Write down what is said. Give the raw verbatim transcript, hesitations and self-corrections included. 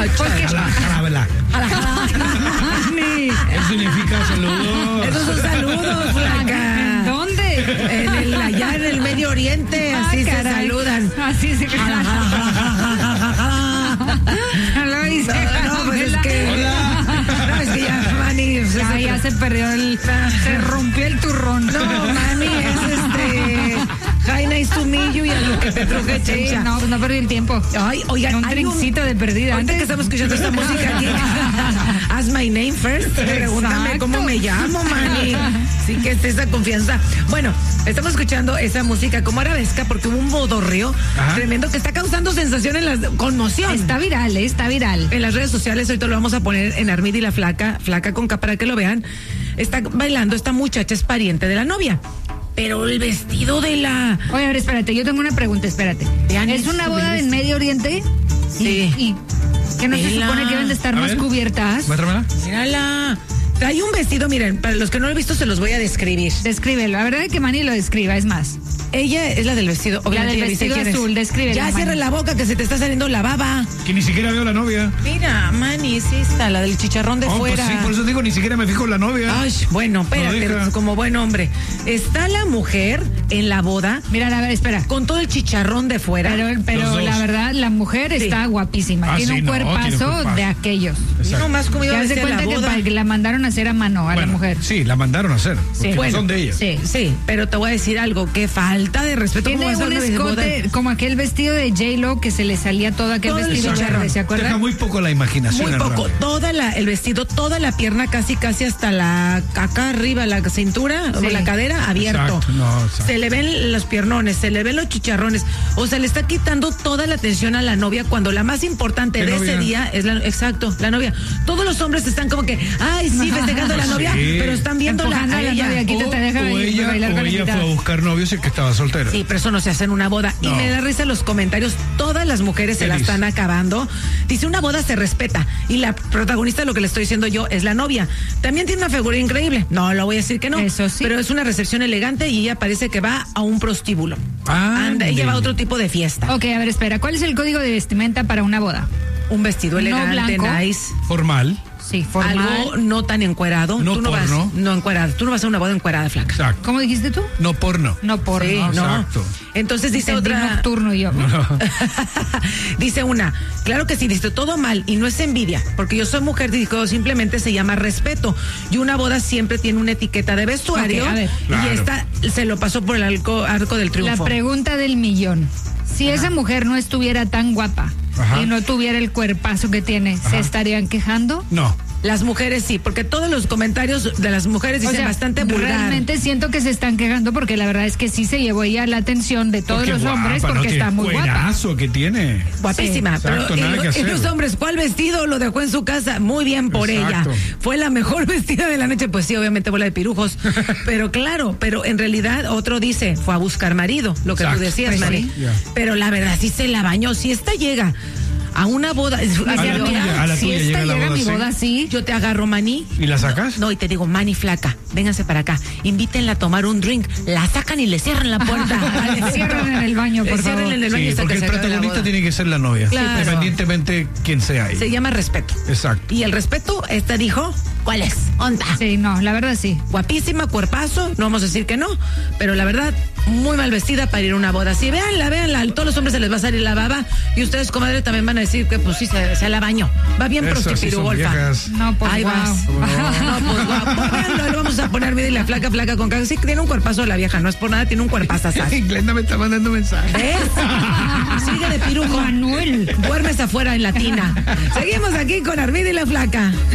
Porque... Jala, jala, Jala, jala. Eso significa saludos. Esos son saludos, flaca. ¿Dónde? En el, allá en el Medio Oriente, así Ah, se caray. saludan. Así se Jala, jala, jala, jala, jala, jala. Lo dice. No, pues es que. No, es que ya, Manny. pues, Ya, es- ya se perdió el. Se rompió el turrón. No, Manny, es este. Hi, nice to meet you y a lo que te truje, Sí, chencha. no, pues no perdí el tiempo. Ay, oigan, Un hay un- drinkcito de perdida. Ahorita que estamos escuchando esta música aquí, ask my name first. Pregúntame Exacto. cómo me llamo, Manny. Sí que es esa confianza. Bueno, estamos escuchando esa música como arabesca porque hubo un bodorreo Ajá. tremendo que está causando sensación en la conmoción. Está viral, eh, está viral. En las redes sociales, ahorita lo vamos a poner en Armida y la flaca, flaca con K para que lo vean. Está bailando, esta muchacha es pariente de la novia. Pero el vestido de la... Oye, a ver, espérate, yo tengo una pregunta, espérate. Vean ¿Es esto, una boda vean en esto. Medio Oriente? Sí. ¿Y, y que no se Vela. supone que deben de estar A más ver. cubiertas? Muéstramela. Mírala. Trae un vestido, miren, para los que no lo he visto se los voy a describir. Descríbelo, la verdad es que Manny lo describa, es más. Ella es la del vestido. Obviamente del ya dice vestido quién es. azul, descríbela, Ya Manny. cierra la boca que se te está saliendo la baba. Que ni siquiera veo a la novia. Mira, Manny, sí está, la del chicharrón de Oh, pues fuera. sí, por eso digo, ni siquiera me fijo en la novia. Ay, bueno, espérate, deja. como buen hombre. Está la mujer en la boda Mira, a ver, espera. con todo el chicharrón de fuera. Pero, Los pero dos. la verdad, la mujer Sí. está guapísima. Ah, tiene, sí, un no, tiene un cuerpazo cuerpazo. de aquellos. Exacto. No más como Que iba a haz de decir la cuenta que, boda. para que la mandaron a hacer a mano a Bueno, la mujer. Sí, la mandaron a hacer. Sí. Porque Bueno, son de ella. Sí. Sí, pero te voy a decir algo, qué falta de respeto. ¿Cómo Tiene vas a un una boda? escote como aquel vestido de J-Lo que se le salía todo aquel Todo el vestido chicharrón. verde, ¿se Deja acuerdan? muy poco la imaginación. Muy al poco, rato. toda la, el vestido, toda la pierna casi, casi hasta la, acá arriba, la cintura, Sí. o la cadera, abierto. Exacto, no, exacto. Se le ven los piernones, se le ven los chicharrones, o sea, le está quitando toda la atención a la novia cuando la más importante ¿Qué de novia? ese día es la, exacto, la novia. Todos los hombres están como que, ay, sí, festejando a la Sí. novia, pero están viéndola Empujando a a la ella. novia, quítate, O, deja o de ella, bailar o con la ella fue a invitada. buscar novios y que estaba soltera. Sí, pero eso no se hace en una boda. Y No. me da risa los comentarios. Todas las mujeres se la Feliz. están acabando. Dice, una boda se respeta. Y la protagonista, lo que le estoy diciendo yo, es la novia. También tiene una figura increíble. No, lo voy a decir que no. Eso sí. Pero es una recepción elegante y ella parece que va a un prostíbulo. Ah, Anda, ella va a de- otro tipo de fiesta. Ok, a ver, espera. ¿Cuál es el código de vestimenta para una boda? Un vestido No elegante, blanco. nice. Formal. Sí, formal. Algo no tan encuerado. No Tú no vas, porno. no encuerado. Tú no vas a una boda encuerada, flaca. Exacto. ¿Cómo dijiste tú? No porno. No porno. Sí, no. Exacto. Entonces dice Entendí otra. nocturno y yo. Dice una, claro que sí, dice todo mal y no es envidia, porque yo soy mujer, dijo, simplemente se llama respeto. Y una boda siempre tiene una etiqueta de vestuario Ok, a ver. y Claro. esta se lo pasó por el arco, arco del La triunfo. pregunta del millón. Si esa mujer no estuviera tan guapa Ajá. y no tuviera el cuerpazo que tiene, ¿se Ajá. estarían quejando? No. Las mujeres sí, porque todos los comentarios de las mujeres O dicen sea, bastante vulgar. realmente siento que se están quejando porque la verdad es que sí se llevó ella la atención de todos Porque los hombres guapa, porque ¿no? está Qué muy guapa. cuerazo que tiene. Guapísima, Sí, pero exacto, y, nada lo- que y hacer. los hombres, ¿cuál vestido lo dejó en su casa? Muy bien por Exacto. ella. Fue la mejor vestida de la noche, pues sí, obviamente bola de pirujos. Pero claro, pero en realidad otro dice, fue a buscar marido, lo que Exacto. tú decías, Pues Mari. sí. Ya. Pero la verdad sí se la bañó. Si esta llega a una boda, A la Mira, tuya, a la si tuya esta llega la llega a boda mi así. boda así, yo te agarro, Mani. ¿Y la sacas? No, y te digo, Mani flaca, vénganse para acá, invítenla a tomar un drink, la sacan y le cierran la puerta. Le cierran en el baño, por Le cierran favor. en el baño Sí, hasta porque que el se acabe la protagonista boda. tiene que ser la novia. Claro. Independientemente quién sea ahí. Se llama respeto. Exacto. Y el respeto, esta dijo, ¿cuál es? Onda. sí, no, la verdad sí. Guapísima, cuerpazo, no vamos a decir que no, pero la verdad, muy mal vestida para ir a una boda. Sí, véanla, véanla, a todos los hombres se les va a salir la baba y ustedes, comadre, también van a decir que pues sí, se, se la bañó. Va bien Eso, sí prostipiru, son golfa. viejas. No, pues Ahí wow. vas. No, pues guau. Pues, véanlo, le vamos a poner vida y la flaca, flaca con caga. Sí, tiene un cuerpazo la vieja, no es por nada, tiene un cuerpazo. Glenda me está mandando mensajes. ¿Ves? Sigue de pirujo. Manuel. Duermes afuera en la tina. Seguimos aquí con Armida y la flaca.